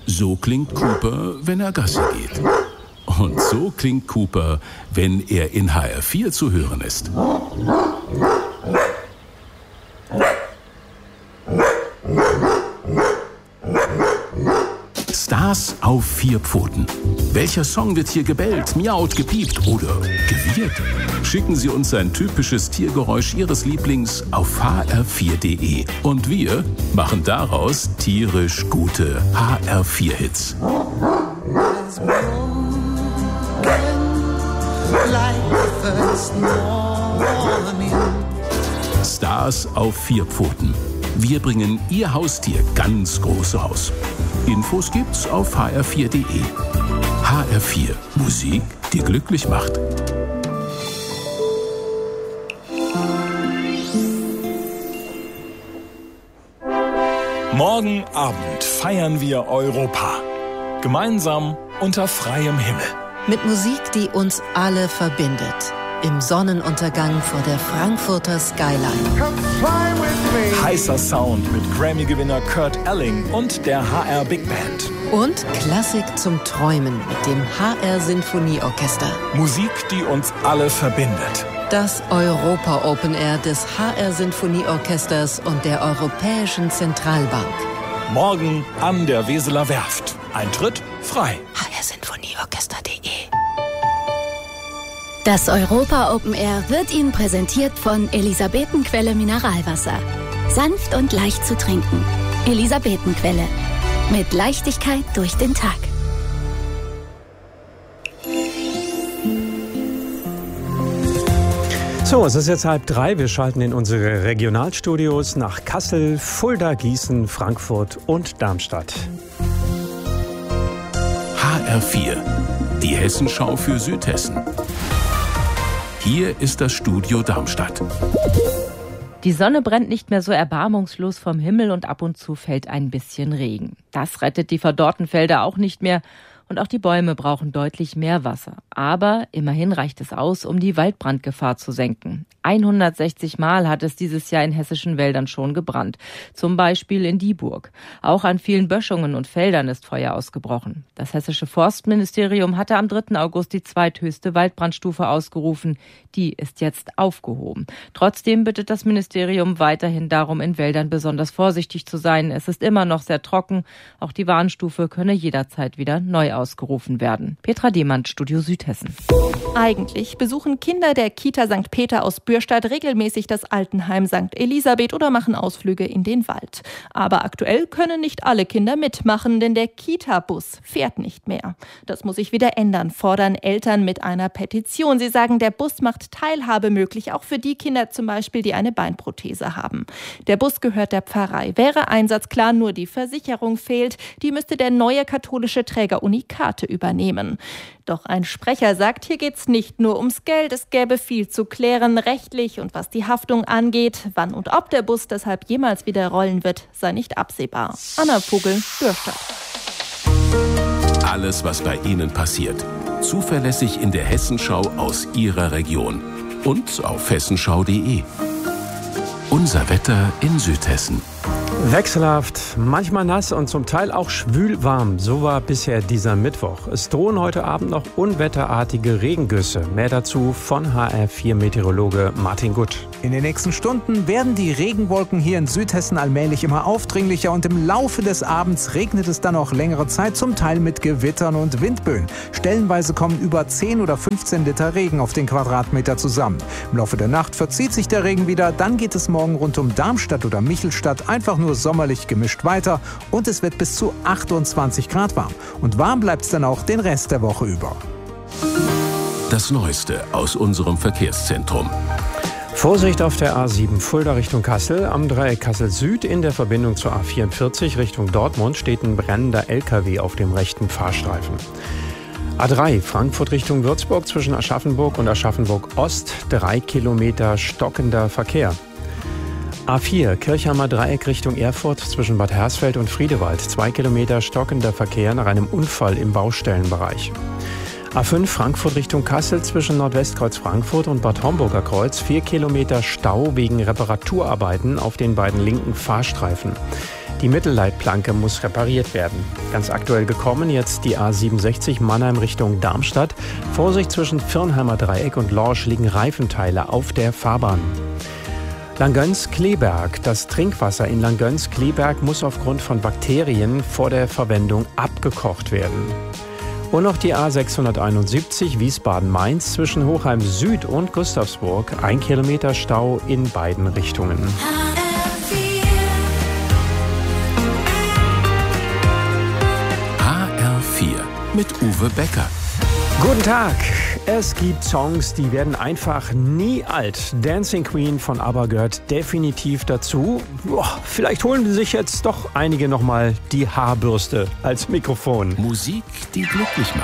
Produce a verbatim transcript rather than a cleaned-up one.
So klingt Cooper, wenn er Gassi geht. Und so klingt Cooper, wenn er in H R vier zu hören ist. Stars auf vier Pfoten. Welcher Song wird hier gebellt, miaut, gepiept oder gewirrt? Schicken Sie uns ein typisches Tiergeräusch Ihres Lieblings auf h r vier punkt d e. Und wir machen daraus tierisch gute H R vier Hits. Stars auf vier Pfoten. Wir bringen Ihr Haustier ganz groß raus. Infos gibt's auf h r vier punkt d e. H R vier. Musik, die glücklich macht. Morgen Abend feiern wir Europa. Gemeinsam unter freiem Himmel. Mit Musik, die uns alle verbindet. Im Sonnenuntergang vor der Frankfurter Skyline. Heißer Sound mit Grammy-Gewinner Kurt Elling und der H R Big Band. Und Klassik zum Träumen mit dem H R Sinfonieorchester. Musik, die uns alle verbindet. Das Europa Open Air des H R Sinfonieorchesters und der Europäischen Zentralbank. Morgen an der Weseler Werft. Eintritt frei. h r sinfonieorchester punkt d e. Das Europa Open Air wird Ihnen präsentiert von Elisabetenquelle Mineralwasser. Sanft und leicht zu trinken. Elisabetenquelle. Mit Leichtigkeit durch den Tag. So, es ist jetzt halb drei. Wir schalten in unsere Regionalstudios nach Kassel, Fulda, Gießen, Frankfurt und Darmstadt. H R vier. Die Hessenschau für Südhessen. Hier ist das Studio Darmstadt. Die Sonne brennt nicht mehr so erbarmungslos vom Himmel und ab und zu fällt ein bisschen Regen. Das rettet die verdorrten Felder auch nicht mehr. Und auch die Bäume brauchen deutlich mehr Wasser. Aber immerhin reicht es aus, um die Waldbrandgefahr zu senken. hundertsechzig Mal hat es dieses Jahr in hessischen Wäldern schon gebrannt. Zum Beispiel in Dieburg. Auch an vielen Böschungen und Feldern ist Feuer ausgebrochen. Das hessische Forstministerium hatte am dritten August die zweithöchste Waldbrandstufe ausgerufen. Die ist jetzt aufgehoben. Trotzdem bittet das Ministerium weiterhin darum, in Wäldern besonders vorsichtig zu sein. Es ist immer noch sehr trocken. Auch die Warnstufe könne jederzeit wieder neu ausgerufen werden. Petra Demand, Studio Südhessen. Eigentlich besuchen Kinder der Kita Sankt Peter aus Bürstadt regelmäßig das Altenheim Sankt Elisabeth oder machen Ausflüge in den Wald. Aber aktuell können nicht alle Kinder mitmachen, denn der Kita-Bus fährt nicht mehr. Das muss sich wieder ändern, fordern Eltern mit einer Petition. Sie sagen, der Bus macht Teilhabe möglich, auch für die Kinder zum Beispiel, die eine Beinprothese haben. Der Bus gehört der Pfarrei. Wäre einsatzklar, nur die Versicherung fehlt. Die müsste der neue katholische Träger Unicate übernehmen. Doch ein Sprecher sagt, hier geht's nicht nur ums Geld, es gäbe viel zu klären, rechtlich und was die Haftung angeht. Wann und ob der Bus deshalb jemals wieder rollen wird, sei nicht absehbar. Anna Vogel, Bürstadt. Alles, was bei Ihnen passiert. Zuverlässig in der Hessenschau aus Ihrer Region. Und auf hessenschau punkt de. Unser Wetter in Südhessen. Wechselhaft, manchmal nass und zum Teil auch schwül warm. So war bisher dieser Mittwoch. Es drohen heute Abend noch unwetterartige Regengüsse. Mehr dazu von H R vier Meteorologe Martin Gutt. In den nächsten Stunden werden die Regenwolken hier in Südhessen allmählich immer aufdringlicher und im Laufe des Abends regnet es dann auch längere Zeit, zum Teil mit Gewittern und Windböen. Stellenweise kommen über zehn oder fünfzehn Liter Regen auf den Quadratmeter zusammen. Im Laufe der Nacht verzieht sich der Regen wieder, dann geht es morgen rund um Darmstadt oder Michelstadt einfach nur sommerlich gemischt weiter und es wird bis zu achtundzwanzig Grad warm. Und warm bleibt es dann auch den Rest der Woche über. Das Neueste aus unserem Verkehrszentrum. Vorsicht auf der A sieben Fulda Richtung Kassel. Am Dreieck Kassel Süd in der Verbindung zur A vierundvierzig Richtung Dortmund steht ein brennender L K W auf dem rechten Fahrstreifen. A drei Frankfurt Richtung Würzburg zwischen Aschaffenburg und Aschaffenburg Ost. Drei Kilometer stockender Verkehr. A vier Kirchheimer Dreieck Richtung Erfurt zwischen Bad Hersfeld und Friedewald. Zwei Kilometer stockender Verkehr nach einem Unfall im Baustellenbereich. A fünf Frankfurt Richtung Kassel zwischen Nordwestkreuz Frankfurt und Bad Homburger Kreuz. Vier Kilometer Stau wegen Reparaturarbeiten auf den beiden linken Fahrstreifen. Die Mittelleitplanke muss repariert werden. Ganz aktuell gekommen jetzt die A siebenundsechzig Mannheim Richtung Darmstadt. Vorsicht, zwischen Firnheimer Dreieck und Lorsch liegen Reifenteile auf der Fahrbahn. Langgöns-Kleberg. Das Trinkwasser in Langgöns-Kleberg muss aufgrund von Bakterien vor der Verwendung abgekocht werden. Und noch die A sechshunderteinundsiebzig Wiesbaden-Mainz zwischen Hochheim Süd und Gustavsburg. Ein Kilometer Stau in beiden Richtungen. H R vier mit Uwe Becker. Guten Tag. Es gibt Songs, die werden einfach nie alt. Dancing Queen von ABBA gehört definitiv dazu. Boah, vielleicht holen sich jetzt doch einige nochmal die Haarbürste als Mikrofon. Musik, die glücklich macht.